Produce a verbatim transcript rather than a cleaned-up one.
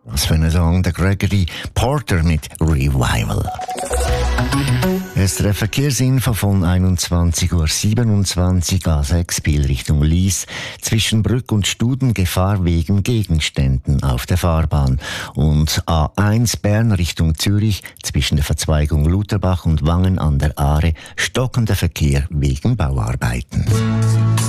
Was für ein Song, der Gregory Porter mit Revival. Es ist der Verkehrsinfo von einundzwanzig Uhr siebenundzwanzig, A sechs Biel Richtung Lies, zwischen Brück und Studen Gefahr wegen Gegenständen auf der Fahrbahn. Und A eins Bern Richtung Zürich, zwischen der Verzweigung Lutherbach und Wangen an der Aare, stockender Verkehr wegen Bauarbeiten.